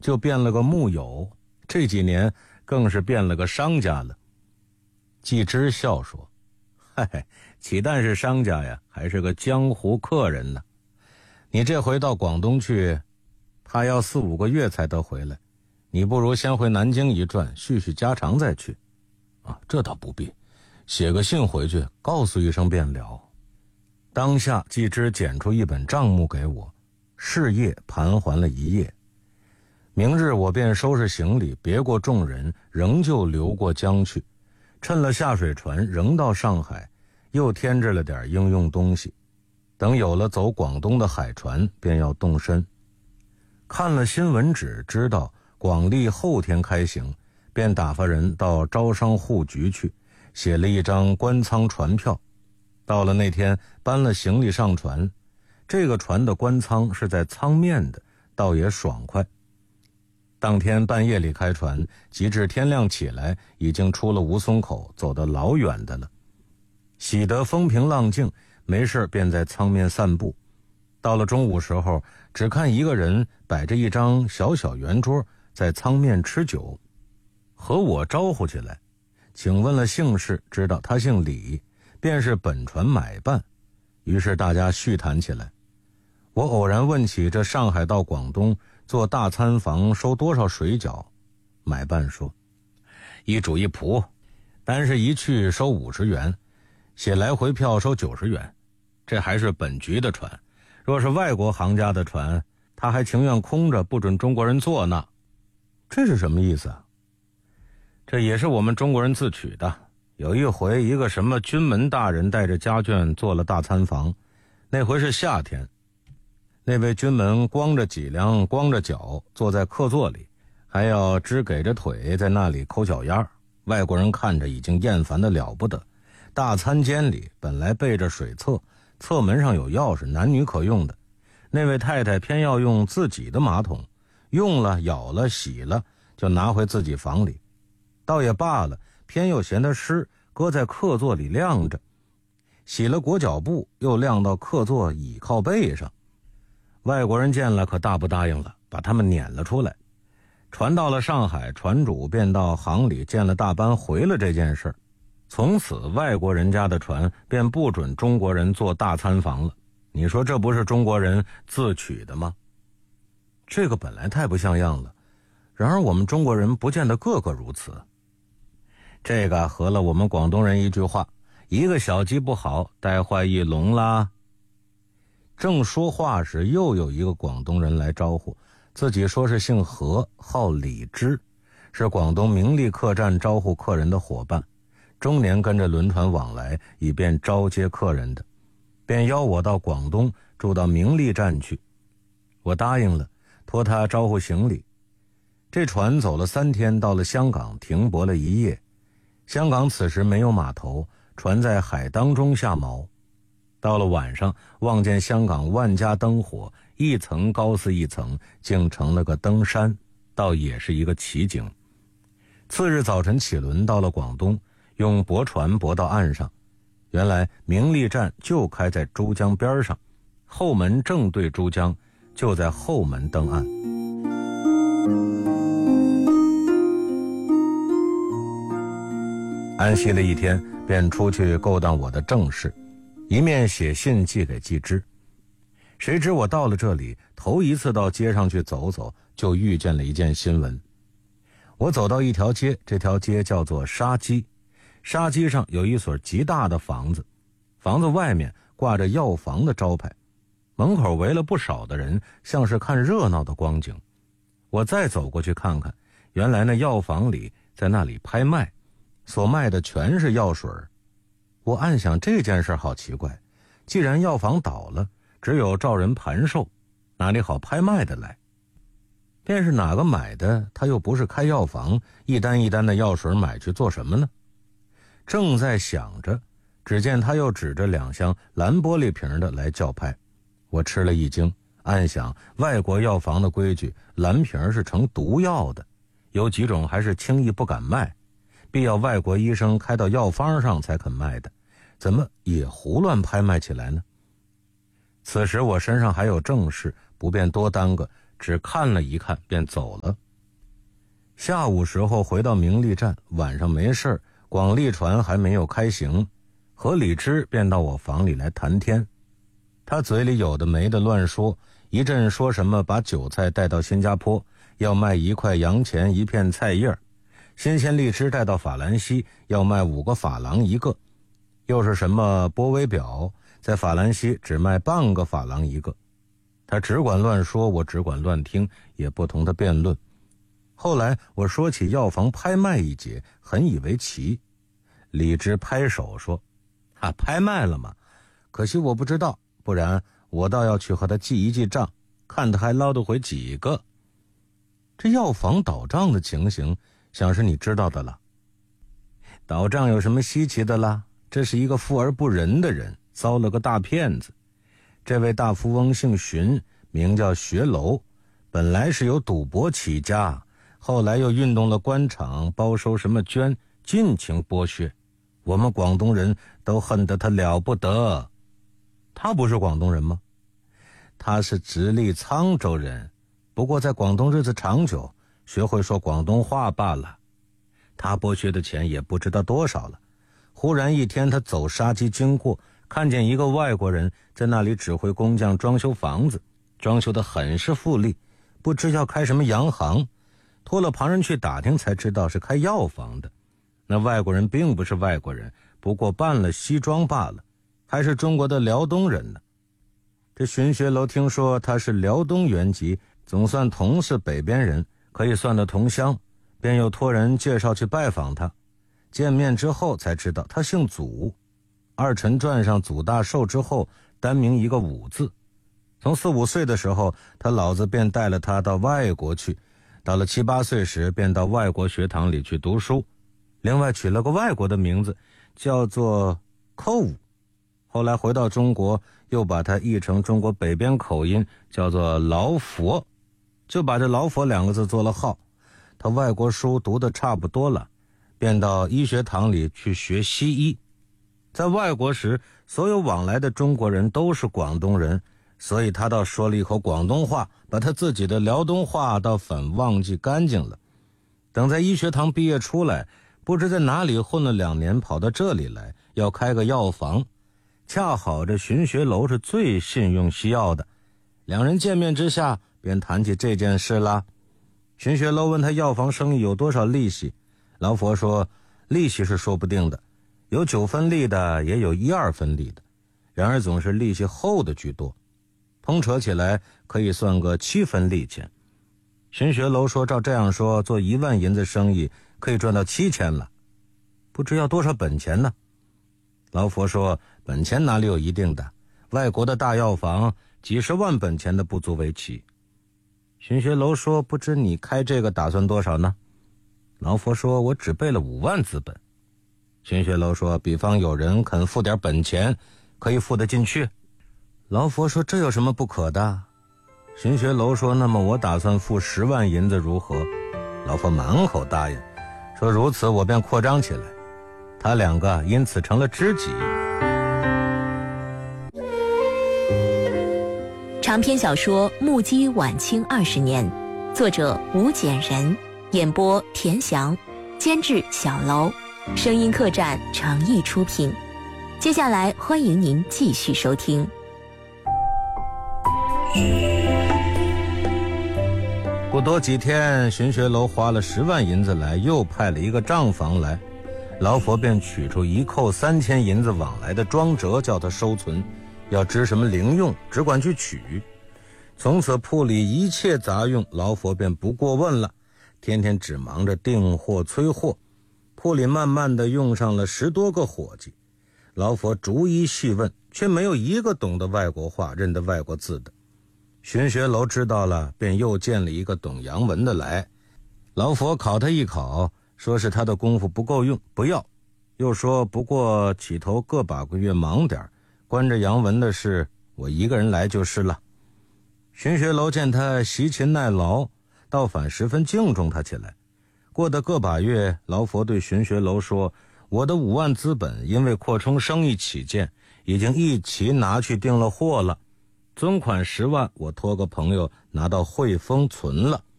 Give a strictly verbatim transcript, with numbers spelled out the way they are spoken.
就变了个木有，这几年更是变了个商家了。季之笑说：嗨，岂但是商家呀，还是个江湖客人呢。你这回到广东去，他要四五个月才得回来，你不如先回南京一转，叙叙家常再去。啊，这倒不必，写个信回去，告诉一声便了。当下季之捡出一本账目给我，事业盘桓了一夜。明日我便收拾行李，别过众人，仍旧流过江去，趁了下水船仍到上海，又添置了点应用东西。等有了走广东的海船，便要动身。看了新闻纸，知道广利后天开行，便打发人到招商户局去，写了一张官舱船票。到了那天，搬了行李上船，这个船的官舱是在舱面的，倒也爽快。当天半夜里开船，及至天亮起来，已经出了吴淞口，走得老远的了。喜得风平浪静，没事便在舱面散步。到了中午时候，只看一个人摆着一张小小圆桌，在舱面吃酒，和我招呼起来，请问了姓氏，知道他姓李，便是本船买办。于是大家叙谈起来。我偶然问起这上海到广东做大餐房收多少水饺，买办说：一主一仆，单是一去收五十元，写来回票收九十元，这还是本局的船。若是外国行家的船，他还情愿空着，不准中国人坐呢。这是什么意思啊？这也是我们中国人自取的。有一回，一个什么军门大人带着家眷做了大餐房，那回是夏天，那位军门光着脊梁光着脚坐在客座里，还要支给着腿在那里抠脚丫。外国人看着已经厌烦的了不得。大餐间里本来备着水厕，侧门上有钥匙，男女可用的。那位太太偏要用自己的马桶，用了舀了洗了就拿回自己房里，倒也罢了，偏又嫌它湿，搁在客座里晾着，洗了裹脚布又晾到客座倚靠背上。外国人见了可大不答应了，把他们撵了出来。船到了上海，船主便到行里见了大班，回了这件事。从此外国人家的船便不准中国人做大餐房了。你说这不是中国人自取的吗？这个本来太不像样了，然而我们中国人不见得个个如此。这个合了我们广东人一句话：一个小鸡不好，带坏一笼啦。正说话时，又有一个广东人来招呼，自己说是姓何，号李之，是广东明利客栈招呼客人的伙伴，终年跟着轮船往来，以便招接客人的，便邀我到广东住到明利站去。我答应了，托他招呼行李。这船走了三天，到了香港停泊了一夜。香港此时没有码头，船在海当中下锚。到了晚上，望见香港万家灯火，一层高似一层，竟成了个灯山，倒也是一个奇景。次日早晨起轮到了广东，用驳船驳到岸上。原来明利站就开在珠江边上，后门正对珠江，就在后门登岸。安息了一天，便出去勾当我的正事，一面写信寄给季之。谁知我到了这里，头一次到街上去走走，就遇见了一件新闻。我走到一条街，这条街叫做沙基，沙基上有一所极大的房子，房子外面挂着药房的招牌，门口围了不少的人，像是看热闹的光景。我再走过去看看，原来那药房里在那里拍卖，所卖的全是药水。我暗想这件事好奇怪，既然药房倒了，只有照人盘售，哪里好拍卖的来？便是哪个买的，他又不是开药房，一单一单的药水买去做什么呢？正在想着，只见他又指着两箱蓝玻璃瓶的来叫拍。我吃了一惊，暗想外国药房的规矩，蓝瓶是成毒药的，有几种还是轻易不敢卖，必要外国医生开到药方上才肯卖的，怎么也胡乱拍卖起来呢？此时我身上还有正事，不便多耽搁， 只看了一看便走了。下午时候回到明利站，晚上没事儿，广利船还没有开行，何礼之便到我房里来谈天。他嘴里有的没的乱说，一阵说什么把韭菜带到新加坡要卖一块洋钱一片菜叶，新鲜荔枝带到法兰西要卖五个法郎一个，又是什么波威表在法兰西只卖半个法郎一个。他只管乱说，我只管乱听，也不同的辩论。后来我说起药房拍卖一节，很以为奇。李之拍手说：啊，拍卖了吗？可惜我不知道，不然我倒要去和他记一记账，看他还捞得回几个。这药房倒账的情形，想是你知道的了。倒账有什么稀奇的啦？这是一个富而不仁的人，遭了个大骗子。这位大富翁姓荀，名叫学楼，本来是由赌博起家，后来又运动了官场，包收什么捐，尽情剥削。我们广东人都恨得他了不得。他不是广东人吗？他是直隶沧州人，不过在广东日子长久，学会说广东话罢了。他剥削的钱也不知道多少了。忽然一天他走沙溪经过，看见一个外国人在那里指挥工匠装修房子，装修得很是富丽，不知要开什么洋行，托了旁人去打听才知道是开药房的。那外国人并不是外国人，不过扮了西装罢了，还是中国的辽东人呢。这荀学楼听说他是辽东原籍，总算同是北边人，可以算得同乡，便又托人介绍去拜访他。见面之后才知道他姓祖，二陈传上祖大寿之后单名一个武字。从四五岁的时候，他老子便带了他到外国去，到了七八岁时便到外国学堂里去读书，另外取了个外国的名字叫做寇武。后来回到中国，又把它译成中国北边口音叫做劳佛，就把这劳佛两个字做了号。他外国书读得差不多了，便到医学堂里去学西医。在外国时，所有往来的中国人都是广东人，所以他倒说了一口广东话，把他自己的辽东话倒反忘记干净了。等在医学堂毕业出来，不知在哪里混了两年，跑到这里来要开个药房。恰好这荀学楼是最信用西药的，两人见面之下便谈起这件事啦。荀学楼问他药房生意有多少利息，劳佛说利息是说不定的，有九分利的，也有一二分利的，然而总是利息厚的居多，通扯起来可以算个七分利钱。荀学楼说照这样说，做一万银子生意可以赚到七千了，不知要多少本钱呢？劳佛说本钱哪里有一定的，外国的大药房几十万本钱的不足为奇。荀学楼说不知你开这个打算多少呢？劳佛说我只备了五万资本。荀学楼说比方有人肯付点本钱，可以付得进去。劳佛说这有什么不可的？荀学楼说那么我打算付十万银子如何？劳佛满口答应，说如此我便扩张起来。他两个因此成了知己。 长篇小说《目击晚清二十年》，作者吴简人，演播田翔，监制小楼，声音客栈诚意出品。接下来欢迎您继续收听。 不多几天，荀学楼花了十万银子来，又派了一个账房来，劳佛便取出一扣三千银子往来的庄折，叫他收存，要支什么零用，只管去取。从此铺里一切杂用，劳佛便不过问了，天天只忙着订货催货。铺里慢慢的用上了十多个伙计，劳佛逐一细问，却没有一个懂得外国话、认得外国字的。荀学楼知道了，便又见了一个懂洋文的来，劳佛考他一考，说是他的功夫不够用，不要，又说不过起头个把个月忙点，关着洋文的事，我一个人来就是了。荀学楼见他习勤耐劳，倒反十分敬重他起来。过得个把月，劳佛对荀学楼说，我的五万资本因为扩充生意起见，已经一齐拿去订了货了， 存款十万，我托个朋友拿到汇丰存了，